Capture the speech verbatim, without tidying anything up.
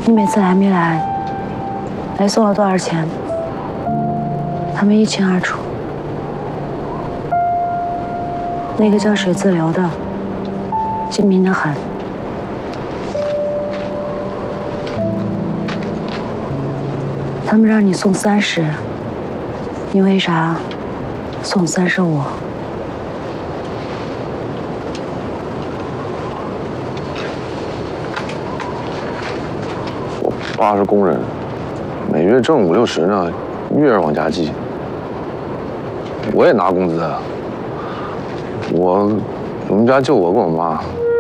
你每次来没来，来送了多少钱，他们一清二楚。那个叫水自流的，精明的很。他们让你送三十，你为啥送三十五？ 我爸是工人，每月挣五六十呢，月儿往家寄。我也拿工资啊。我我们家就我跟我妈。